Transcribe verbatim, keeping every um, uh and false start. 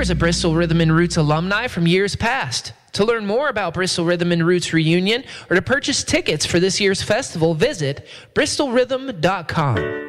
members of Bristol Rhythm and Roots alumni from years past. To learn more about Bristol Rhythm and Roots reunion or to purchase tickets for this year's festival, visit bristol rhythm dot com.